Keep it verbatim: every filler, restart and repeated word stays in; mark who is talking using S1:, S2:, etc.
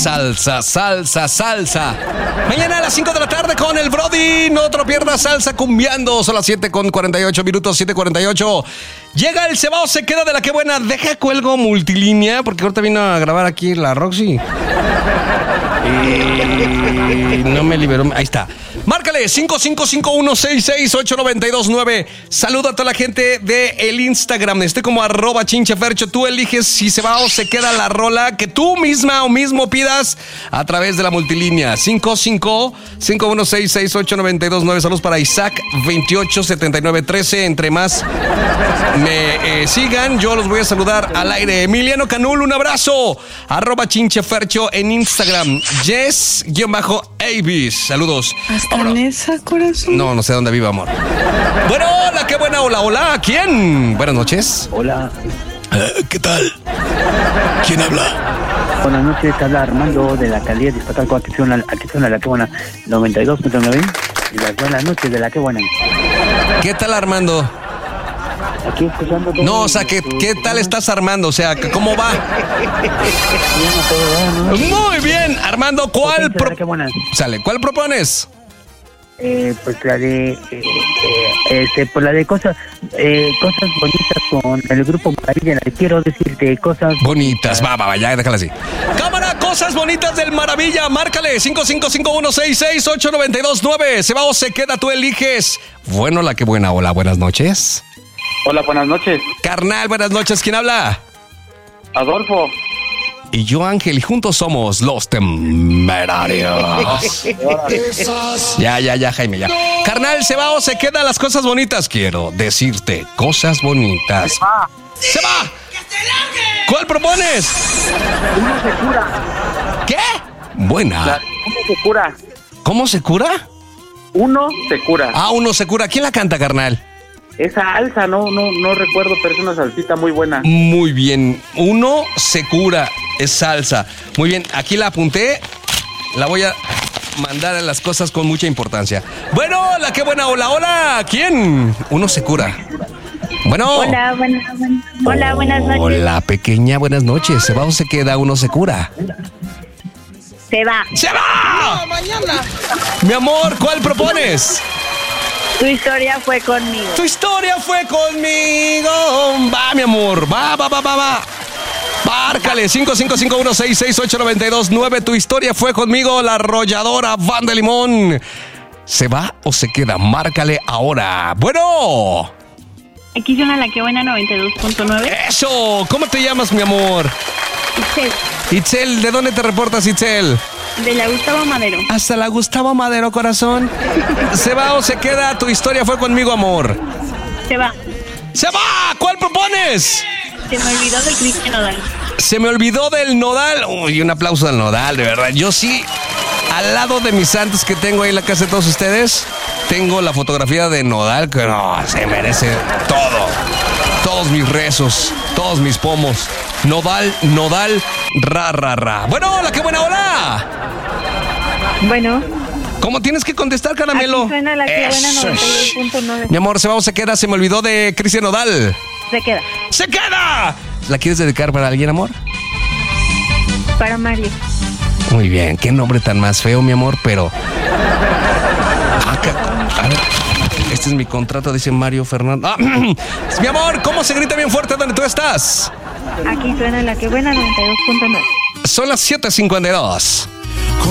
S1: salsa, salsa, salsa. Mañana a las cinco de la tarde con el Brody. No te lo pierdas, salsa cumbiando. Son las siete con cuarenta y ocho minutos, siete cuarenta y ocho. Llega el cebado, se queda de la que buena. Deja cuelgo multilínea, porque ahorita vino a grabar aquí la Roxy. Y no me liberó. Ahí está. Márcale cinco cinco cinco uno seis seis ocho nueve dos nueve. Saluda a toda la gente de el Instagram. Estoy como arroba chinchefercho. Tú eliges si se va o se queda la rola que tú misma o mismo pidas a través de la multilínea. cinco cinco cinco uno seis seis ocho nueve dos nueve. Saludos para Isaac veintiocho setenta y nueve trece. Entre más me eh, sigan, yo los voy a saludar al aire. Emiliano Canul, un abrazo. Arroba chinchefercho en Instagram. Jess-Avis. Saludos.
S2: Hasta Nesa, corazón.
S1: No, no sé dónde vive, amor. Bueno, hola, qué buena, hola, hola. ¿Quién? Buenas noches.
S3: Hola.
S1: Eh, ¿Qué tal? ¿Quién habla?
S3: Buenas noches, te habla Armando de la alcaldía de Iztacalco. Aquí suena, aquí suena la que buena noventa y dos punto nueve. Y las buenas noches de la que buena.
S1: ¿Qué tal, Armando?
S3: Aquí escuchando todo.
S1: No, o sea, ¿qué, ¿qué tal estás armando? O sea, ¿cómo va? Muy bien, Armando, ¿cuál pro... Sale, ¿cuál propones?
S3: Eh, pues la de eh, eh, este, pues la de cosas eh, cosas bonitas con el grupo Maravilla. Quiero decirte cosas
S1: bonitas. Va, va, va, ya déjala así. Cámara, cosas bonitas del Maravilla. Márcale cinco cinco cinco uno seis seis ocho nueve dos nueve. Se va o se queda, tú eliges. Bueno, la que buena. Hola, buenas noches.
S4: Hola, buenas noches.
S1: Carnal, buenas noches. ¿Quién habla?
S4: Adolfo.
S1: Y yo, Ángel, y juntos somos los Temerarios. Ya, ya, ya, Jaime, ya. Carnal, ¿se va o se queda las cosas bonitas? Quiero decirte cosas bonitas.
S4: Se va.
S1: ¡Se va! ¿Cuál propones?
S4: Uno se cura.
S1: ¿Qué? Buena.
S4: La, uno se cura.
S1: ¿Cómo se cura?
S4: Uno se cura.
S1: Ah, uno se cura. ¿Quién la canta, carnal?
S4: Esa alza, no, no, no recuerdo, pero es una salsita muy buena.
S1: Muy bien. Uno se cura. Es salsa. Muy bien. Aquí la apunté. La voy a mandar a las cosas con mucha importancia. Bueno, la que buena. Hola, hola. ¿Quién? Uno se cura. Bueno.
S5: Hola, buenas, buenas, hola, buenas noches.
S1: Hola, pequeña. Buenas noches. ¿Se va o se queda? Uno se cura.
S5: Se va.
S1: ¡Se va!
S5: No, mañana.
S1: Mi amor, ¿cuál propones?
S5: Tu historia fue conmigo.
S1: Tu historia fue conmigo. Va, mi amor. Va, va, va, va, va. Márcale cinco cinco cinco uno seis seis ocho nueve dos nueve. Tu historia fue conmigo. La arrolladora Van de Limón. ¿Se va o se queda? Márcale ahora. Bueno.
S5: Aquí suena la que buena noventa y dos punto nueve.
S1: Eso. ¿Cómo te llamas, mi amor?
S5: Itzel.
S1: Itzel, ¿de dónde te reportas, Itzel?
S5: De la Gustavo Madero.
S1: Hasta la Gustavo Madero, corazón. ¿Se va o se queda? Tu historia fue conmigo, amor.
S5: Se va.
S1: ¡Se va! ¿Cuál propones?
S5: Se me olvidó del Cristian Nodal.
S1: Se me olvidó del Nodal. Uy, un aplauso al Nodal, de verdad. Yo sí, al lado de mis santos que tengo ahí en la casa de todos ustedes, tengo la fotografía de Nodal, que no, se merece todo. Todos mis rezos, todos mis pomos. Nodal, Nodal, ra, ra, ra. Bueno, hola, qué buena, hola.
S5: Bueno.
S1: ¿Cómo tienes que contestar, caramelo?
S5: Aquí suena la que buena noventa y dos punto nueve.
S1: Mi amor, se va o se queda. Se me olvidó de Cristian Nodal.
S5: Se queda.
S1: ¡Se queda! ¿La quieres dedicar para alguien, amor?
S5: Para Mario.
S1: Muy bien. Qué nombre tan más feo, mi amor, pero... A ver, este es mi contrato, dice Mario Fernando. Ah, mi amor, ¿cómo se grita bien fuerte donde tú estás?
S5: Aquí suena la que buena noventa y dos punto nueve.
S1: Son las siete cincuenta y dos.